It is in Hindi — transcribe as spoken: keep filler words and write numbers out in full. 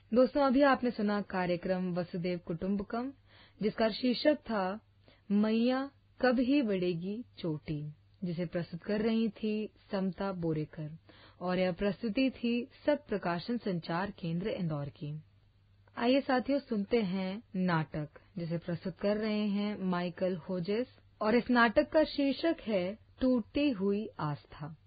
दोस्तों, अभी आपने सुना कार्यक्रम वसुदेव कुटुंबकम, जिसका शीर्षक था मैया कब ही बढ़ेगी चोटी, जिसे प्रस्तुत कर रही थी समता बोरेकर, और यह प्रस्तुति थी सत प्रकाशन संचार केंद्र इंदौर की। आइए साथियों, सुनते हैं नाटक, जिसे प्रस्तुत कर रहे हैं माइकल होजेस, और इस नाटक का शीर्षक है टूटी हुई आस्था।